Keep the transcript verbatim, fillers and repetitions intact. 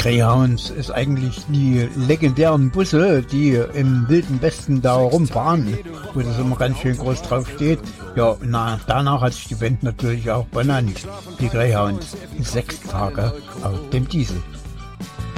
Greyhounds ist eigentlich die legendären Busse, die im Wilden Westen da rumfahren, wo das immer ganz schön groß drauf steht. Ja, na, danach hat sich die Band natürlich auch benannt. Die Greyhounds, sechs Tage auf dem Diesel.